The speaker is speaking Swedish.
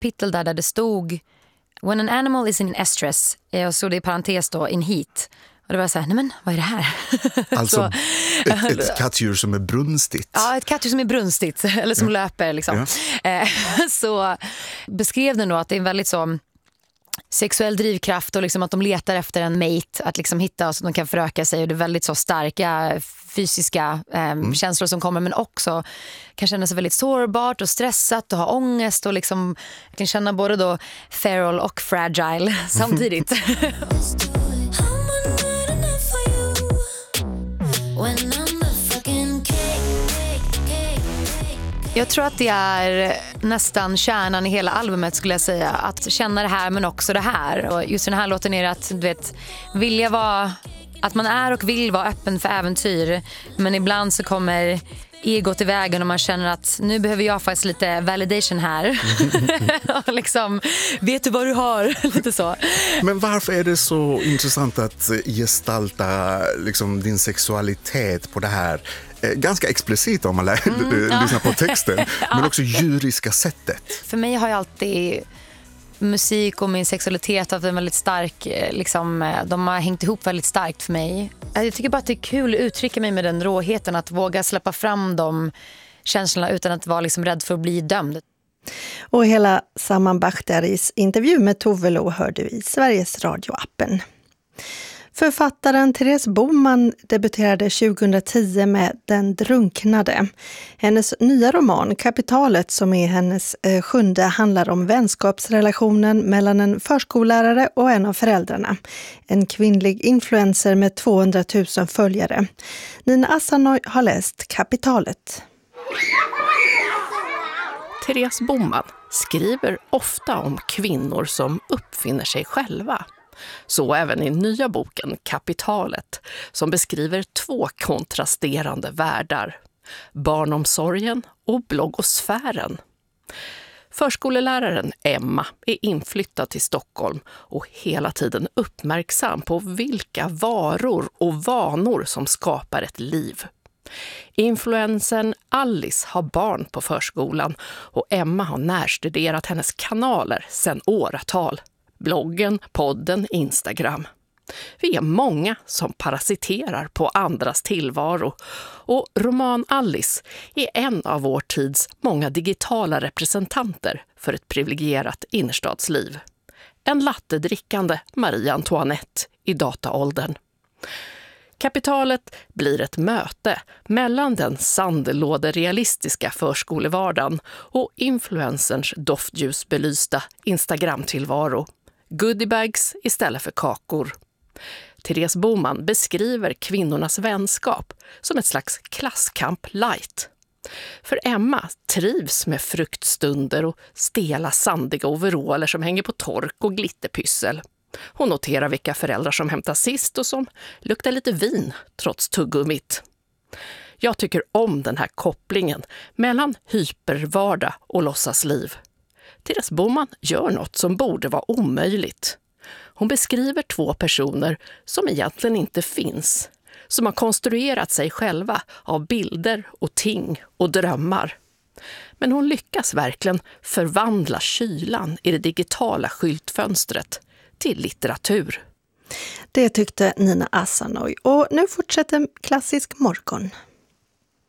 kapitel där det stod when an animal is in estrus, och så det i parentes då in heat. Och det var så här, nej men vad är det här? Alltså ett kattdjur som är brunstigt. Ja, ett kattdjur som är brunstigt eller som löper liksom. Ja. Så beskrev den då att det är en väldigt så sexuell drivkraft och liksom att de letar efter en mate att liksom hitta så att de kan föröka sig, och det är väldigt så starka fysiska känslor som kommer, men också kan känna sig väldigt sårbart och stressat och ha ångest och liksom kan känna både då feral och fragile samtidigt. Jag tror att det är nästan kärnan i hela albumet, skulle jag säga. Att känna det här men också det här. Och just den här låten är att, du vet, vilja vara, att man är och vill vara öppen för äventyr. Men ibland så kommer egot i vägen och man känner att nu behöver jag faktiskt lite validation här. Och liksom, vet du vad du har? Lite så. Men varför är det så intressant att gestalta liksom din sexualitet på det här ganska explicit om man lyssnar på texten, men också djuriska sättet? För mig har jag alltid musik och min sexualitet haft en väldigt stark, liksom, de har hängt ihop väldigt starkt för mig. Jag tycker bara att det är kul att uttrycka mig med den råheten, att våga släppa fram de känslorna utan att vara liksom rädd för att bli dömd. Och hela Saman Bakhtaris intervju med Tove Lo hör du i Sveriges Radio-appen. Författaren Therese Boman debuterade 2010 med Den drunknade. Hennes nya roman Kapitalet, som är hennes 7:e, handlar om vänskapsrelationen mellan en förskollärare och en av föräldrarna. En kvinnlig influencer med 200 000 följare. Nina Asanoy har läst Kapitalet. Therese Boman skriver ofta om kvinnor som uppfinner sig själva. Så även i nya boken Kapitalet, som beskriver 2 kontrasterande världar. Barnomsorgen och bloggosfären. Förskoleläraren Emma är inflyttad till Stockholm och hela tiden uppmärksam på vilka varor och vanor som skapar ett liv. Influencern Alice har barn på förskolan och Emma har närstuderat hennes kanaler sedan åratal. Bloggen, podden, Instagram. Vi är många som parasiterar på andras tillvaro, och roman Alice är en av vår tids många digitala representanter för ett privilegierat innerstadsliv. En lattedrickande Marie Antoinette i dataåldern. Kapitalet blir ett möte mellan den sandlåderealistiska förskolevardagen och influencerns doftljusbelysta Instagram-tillvaro. Goodiebags istället för kakor. Therese Boman beskriver kvinnornas vänskap som ett slags klasskamp light. För Emma trivs med fruktstunder och stela sandiga overaller som hänger på tork och glitterpyssel. Hon noterar vilka föräldrar som hämtar sist och som luktar lite vin trots tuggummit. Jag tycker om den här kopplingen mellan hypervardag och låtsasliv. Therese Boman gör något som borde vara omöjligt. Hon beskriver 2 personer som egentligen inte finns, som har konstruerat sig själva av bilder och ting och drömmar. Men hon lyckas verkligen förvandla kylan i det digitala skyltfönstret till litteratur. Det tyckte Nina Asanoy. Och nu fortsätter Klassisk morgon.